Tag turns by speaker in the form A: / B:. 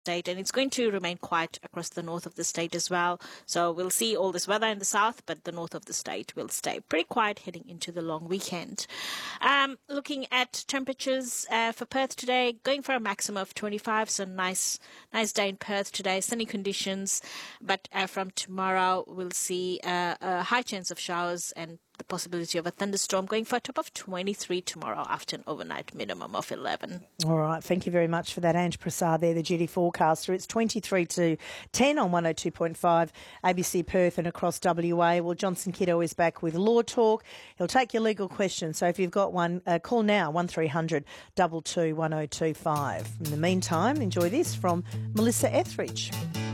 A: state, and it's going to remain quiet across the north of the state as well. So we'll see all this weather in the south, but the north of the state will stay pretty quiet heading into the long weekend. Looking at temperatures for Perth today, going for a maximum of 25, so nice day in Perth today, sunny conditions, but from tomorrow we'll see a high chance of showers and the possibility of a thunderstorm, going for a top of 23 tomorrow after an overnight minimum of 11.
B: All right, thank you very much for that, Ange Prasad there, the duty forecaster. It's 23 to 10 on 102.5 ABC Perth and across WA. Well, Johnson Kiddo is back with Law Talk. He'll take your legal questions, so if you've got one, call now, 1300 22 1025. In the meantime, enjoy this from Melissa Etheridge.